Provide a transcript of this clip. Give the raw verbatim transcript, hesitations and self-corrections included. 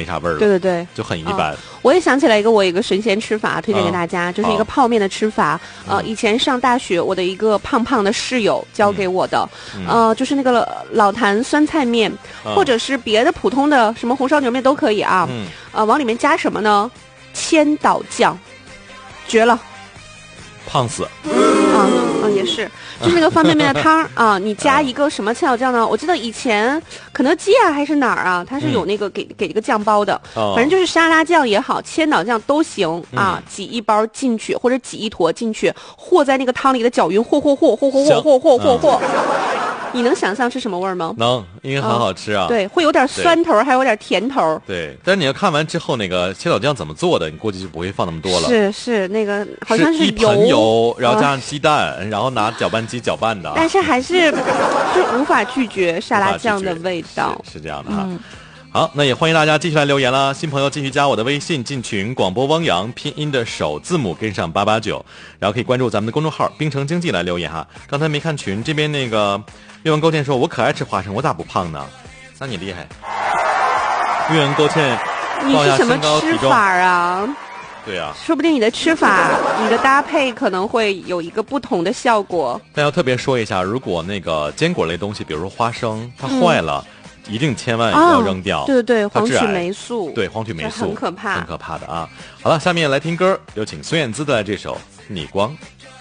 没啥味儿了。 对对对， 就很一般。 哦、我也想起来一个我一个神仙吃法，推荐给大家，嗯、就是一个泡面的吃法。呃，以前上大学，我的一个胖胖的室友教给我的，嗯、呃，就是那个老坛酸菜面，嗯、或者是别的普通的什么红烧牛面都可以啊。嗯，呃，往里面加什么呢？千岛酱，绝了。 胖死。 啊啊也是，就是那个方便面的汤啊，你加一个什么千岛酱呢？我记得以前肯德基啊还是哪儿啊，它是有那个给、嗯、给一个酱包的，反正就是沙拉酱也好，千岛酱都行啊，挤一包进去或者挤一坨进去，和在那个汤里的搅匀，和和和和和和和和和和。你能想象是什么味儿吗？ 能，应该很好吃啊。 嗯、对，会有点酸头，还有点甜头。 对，但是你要看完之后，那个千岛酱怎么做的，你估计就不会放那么多了。 是是，那个好像是一盆油，然后加上鸡蛋，嗯、然后拿搅拌机搅拌的。 但是还是就无法拒绝沙拉酱的味道。 是, 是这样的哈。嗯好，那也欢迎大家继续来留言了。新朋友继续加我的微信进群，广播汪洋拼音的首字母跟上八八九，然后可以关注咱们的公众号冰城经济来留言哈。刚才没看群这边那个岳文勾芡说，我可爱吃花生，我咋不胖呢？那你厉害。岳文勾芡， 你是什么吃法啊？ 对啊， 说不定你的吃法，你的搭配可能会有一个不同的效果。 但要特别说一下，如果那个坚果类东西，比如说花生，它坏了。嗯一定千万要扔掉， 哦、对对对，黄曲霉素， 对黄曲霉素很可怕， 很可怕的啊！好了，下面来听歌，有请孙燕姿的这首《逆光》。